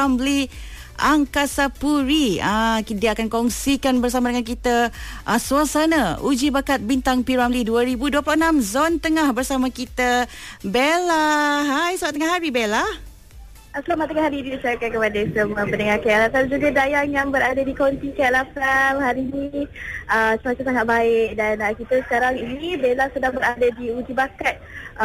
Ramlee Angkasa Puri. Dia akan kongsikan bersama dengan kita suasana uji bakat bintang P. Ramlee 2026 Zon Tengah bersama kita Bella. Hai, selamat tengah hari Bella. Selamat tengah hari diucapkan kepada semua pendengar KL FM juga Dayang yang berada di konti KL FM hari ini. Cuaca sangat baik dan kita sekarang ini Bella sedang berada di uji bakat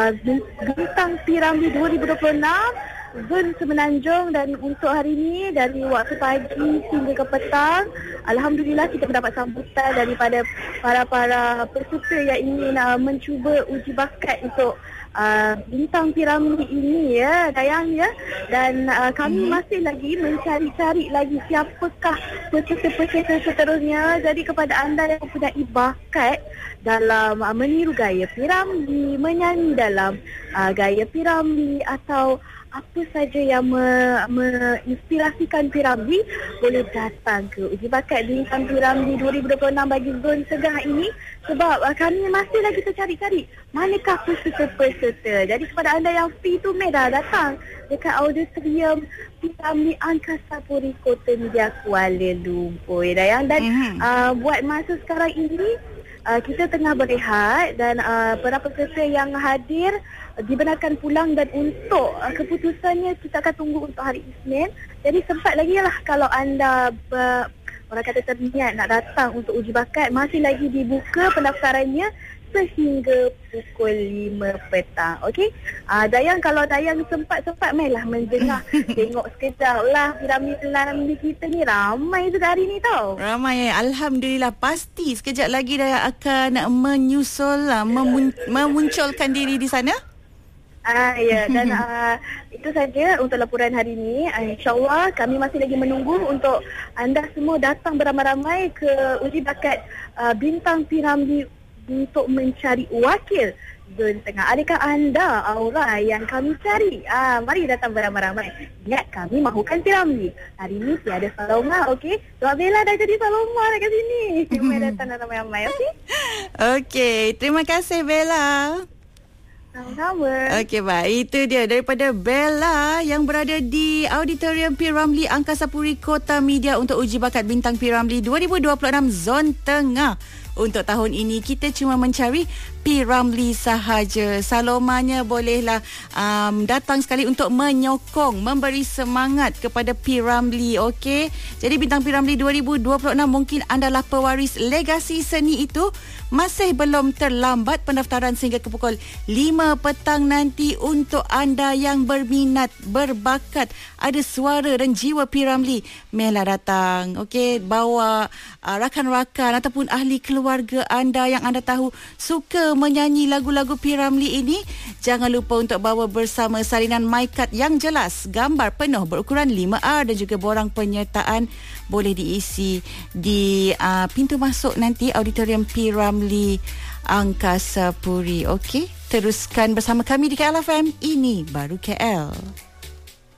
bintang P. Ramlee 2026 Zon Semenanjung, dan untuk hari ini dari waktu pagi hingga ke petang, alhamdulillah kita mendapat sambutan daripada para peserta yang ingin mencuba uji bakat untuk bintang P. Ramlee ini ya Dayang ya. Dan kami masih lagi mencari-cari lagi siapakah peserta-peserta seterusnya. Jadi kepada anda yang mempunyai bakat dalam meniru gaya P. Ramlee, menyanyi dalam gaya P. Ramlee atau apa saja yang menginspirasikan P. Ramlee, boleh datang ke uji bakat bintang P. Ramlee 2026 bagi Zon Tengah ini. Sebab kami masih lagi tercari-cari manakah peserta-peserta. Jadi kepada anda yang free tu, dah datang dekat auditorium P. Ramlee Angkasa Puri Kota Media Kuala Lumpur dan buat masa sekarang ini kita tengah berehat dan para peserta yang hadir dibenarkan pulang, dan untuk keputusannya kita akan tunggu untuk hari Isnin. Jadi sempat lagi lah kalau anda orang kata terniat nak datang untuk uji bakat, masih lagi dibuka pendaftarannya sehingga pukul 5 petang. Okey. Dayang, kalau Dayang sempat mainlah mendengar tengok sekejap lah P. Ramlee kita ni ramai juga hari ni tau. Ramai, alhamdulillah. Pasti sekejap lagi Dayang akan menyusul memunculkan diri di sana. Ya, dan itu saja untuk laporan hari ini. InsyaAllah kami masih lagi menunggu untuk anda semua datang beramai-ramai ke uji bakat bintang P. Ramlee untuk mencari wakil Zon Tengah. Adakah anda orang yang kami cari? Mari datang beramai-ramai. Ingat, kami mahukan P. Ramlee. Hari ini tiada Saloma, okey? Tuan Bella dah jadi Saloma dekat sini. Mari datang ramai-ramai, okey? Okey, terima kasih Bella. Sama-sama. Okey, baik. Itu dia daripada Bella yang berada di auditorium P. Ramlee Angkasa Puri Kota Media untuk uji bakat bintang P. Ramlee 2026 Zon Tengah. Untuk tahun ini kita cuma mencari P. Ramlee sahaja. Salomanya bolehlah datang sekali untuk menyokong, memberi semangat kepada P. Ramlee. Okey. Jadi bintang P. Ramlee 2026, mungkin adalah pewaris legasi seni itu. Masih belum terlambat, pendaftaran sehingga ke pukul 5 petang nanti untuk anda yang berminat, berbakat, ada suara dan jiwa P. Ramlee. Melah datang. Okey, bawa rakan-rakan ataupun ahli keluarga anda yang anda tahu suka menyanyi lagu-lagu P. Ramlee ini. Jangan lupa untuk bawa bersama salinan MyCard yang jelas, gambar penuh berukuran 5R dan juga borang penyertaan boleh diisi di pintu masuk nanti auditorium P. Ramlee Angkasa Puri. Okey, teruskan bersama kami di KL FM. Ini baru KL.